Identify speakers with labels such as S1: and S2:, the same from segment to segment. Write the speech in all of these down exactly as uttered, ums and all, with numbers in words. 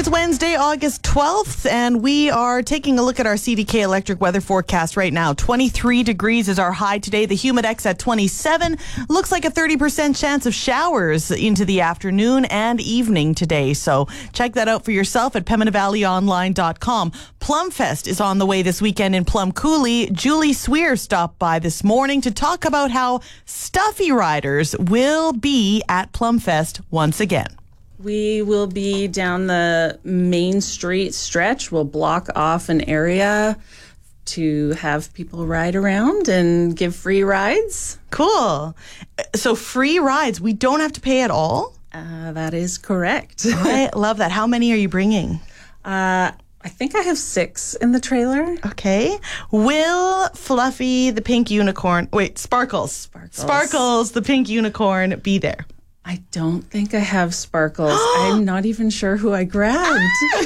S1: It's Wednesday, August twelfth, and we are taking a look at our C D K Electric weather forecast right now. twenty-three degrees is our high today. The Humidex at twenty-seven. Looks like a thirty percent chance of showers into the afternoon and evening today. So check that out for yourself at pembina valley online dot com. Plumfest is on the way this weekend in Plum Coulee. Julie Sweer stopped by this morning to talk about how stuffy riders will be at Plumfest once again.
S2: We will be down the Main Street stretch. We'll block off an area to have people ride around and give free rides.
S1: Cool. So free rides. We don't have to pay at all?
S2: Uh, that is correct.
S1: I love that. How many are you bringing?
S2: Uh, I think I have six in the trailer.
S1: Okay. Will Fluffy, the pink unicorn, wait, Sparkles.
S2: Sparkles.
S1: Sparkles, the pink unicorn, be there?
S2: I don't think I have Sparkles. I'm not even sure who I grabbed.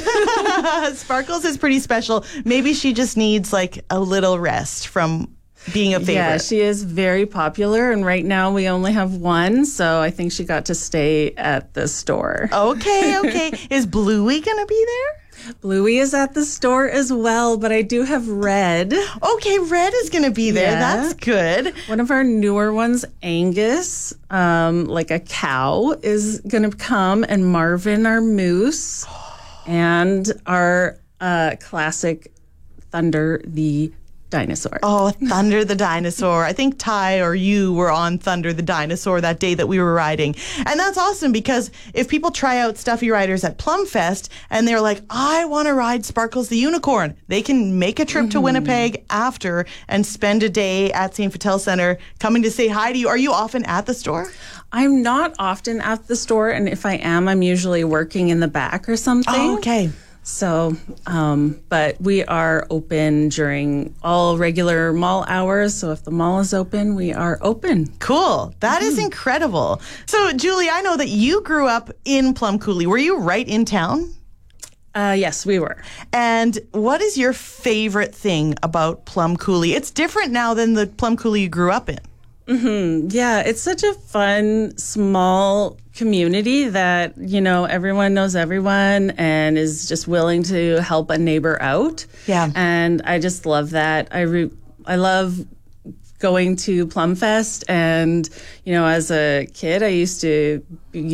S1: Sparkles is pretty special. Maybe she just needs like a little rest from being a favorite.
S2: Yeah, she is very popular, and right now we only have one, so I think she got to stay at the store.
S1: Okay, okay. Is Bluey going to be there?
S2: Bluey is at the store as well, but I do have Red.
S1: Okay, Red is going to be there.
S2: Yeah.
S1: That's good.
S2: One of our newer ones, Angus, um, like a cow, is going to come, and Marvin, our moose, and our uh, classic Thunder, the dinosaur.
S1: Oh, Thunder the dinosaur. I think Ty or you were on Thunder the dinosaur that day that we were riding. And that's awesome because if people try out Stuffy Riders at Plumfest and they're like, I want to ride Sparkles the unicorn, they can make a trip mm-hmm. to Winnipeg after and spend a day at Saint Vital Centre coming to say hi to you. Are you often at the store?
S2: I'm not often at the store, and if I am, I'm usually working in the back or something.
S1: Oh, okay.
S2: So, um, but we are open during all regular mall hours. So if the mall is open, we are open.
S1: Cool. That mm-hmm. is incredible. So, Julie, I know that you grew up in Plum Coulee. Were you right in town?
S2: Uh, yes, we were.
S1: And what is your favorite thing about Plum Coulee? It's different now than the Plum Coulee you grew up in.
S2: Mm-hmm. Yeah, it's such a fun, small community that, you know, everyone knows everyone and is just willing to help a neighbor out.
S1: Yeah.
S2: And I just love that. I re- I love going to Plumfest, and, you know, as a kid, I used to be